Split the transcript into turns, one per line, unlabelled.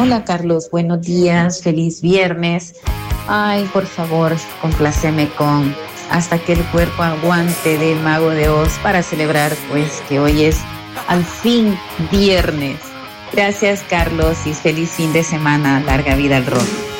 Hola Carlos, buenos días, feliz viernes. Ay, por favor, compláceme con Hasta que el cuerpo aguante de Mago de Oz para celebrar pues que hoy es al fin viernes. Gracias Carlos y feliz fin de semana, larga vida al rock.